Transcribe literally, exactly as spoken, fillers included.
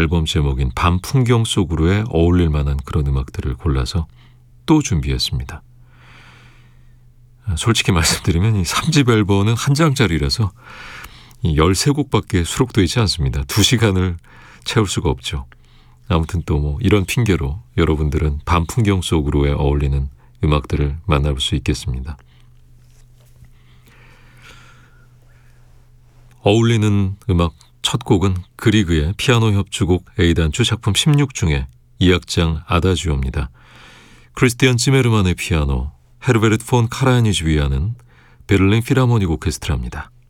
앨범 제목인 밤 풍경 속으로에 어울릴 만한 그런 음악들을 골라서 또 준비했습니다. 솔직히 말씀드리면 이 삼 집 앨범은 한 장짜리라서 열세 곡밖에 수록되어 있지 않습니다. 두 시간을 채울 수가 없죠. 아무튼 또 뭐 이런 핑계로 여러분들은 밤 풍경 속으로에 어울리는 음악들을 만나볼 수 있겠습니다. 어울리는 음악 첫 곡은 그리그의 피아노 협주곡 A단추 작품 십육 중에 이 악장 아다지오입니다. 크리스티안 지메르만의 피아노, 헤르베르트 폰 카라야니즈 위하는 베를린 필하모닉 오케스트라입니다.